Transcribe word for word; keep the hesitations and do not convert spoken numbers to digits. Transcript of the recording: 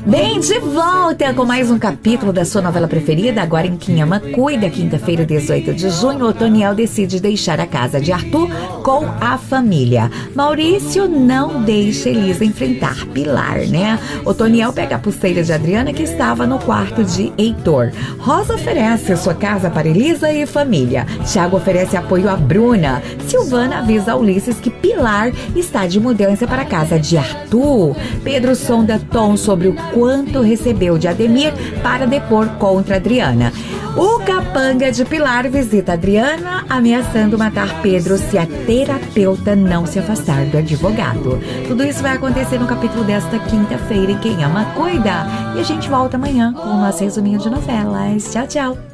Bem, de volta com mais um capítulo da sua novela preferida, agora em Quem Ama Cuida. Quinta-feira, dezoito de junho, Otoniel decide deixar a casa de Arthur com a família. Maurício não deixa Elisa enfrentar Pilar, né? Otoniel pega a pulseira de Adriana, que estava no quarto de Heitor. Rosa oferece sua casa para Elisa e família. Thiago oferece apoio a Bruna. Silvana avisa a Ulisses que Pilar está de mudança para a casa de Arthur. Pedro sonda Tom sobre o quanto recebeu de Ademir para depor contra Adriana. O capanga de Pilar visita Adriana, ameaçando matar Pedro se a terapeuta não se afastar do advogado. Tudo isso vai acontecer no capítulo desta quinta-feira em Quem Ama Cuida. E a gente volta amanhã com o nosso resuminho de novelas. Tchau, tchau!